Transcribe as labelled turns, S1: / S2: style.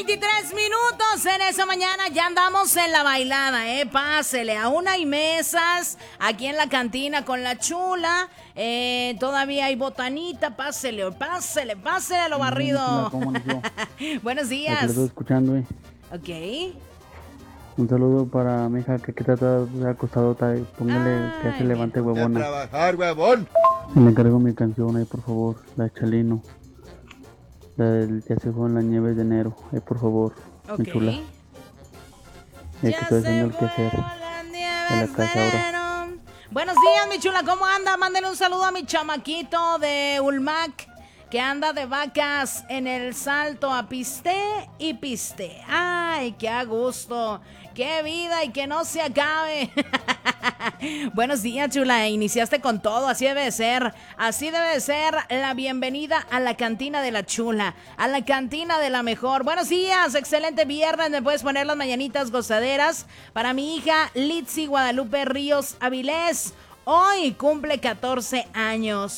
S1: 23 minutos en esa mañana, ya andamos en la bailada, pásele, aún hay mesas aquí en la cantina con la chula, todavía hay botanita, pásele lo barrido. Buenos días.
S2: Te estoy escuchando,
S1: Ok.
S2: Un saludo para mi hija que está acostadota, póngale que se levante huevona.
S3: A trabajar, huevón.
S2: Y le encargo mi canción ahí, por favor, la de Chalino. La del Ya se fue en las nieves de enero, por favor, mi chula. Que estoy haciendo el quehacer en la casa ahora.
S1: Buenos días, mi chula, ¿cómo anda? Mándenle un saludo a mi chamaquito de Ulmac, que anda de vacas en el Salto a piste y piste. ¡Ay, qué a gusto! ¡Qué vida y que no se acabe! Buenos días, chula. Iniciaste con todo, así debe de ser. Así debe de ser la bienvenida a la cantina de la chula, a la cantina de la mejor. Buenos días, excelente viernes. Me puedes poner las mañanitas gozaderas para mi hija Litzy Guadalupe Ríos Avilés. Hoy cumple 14 años.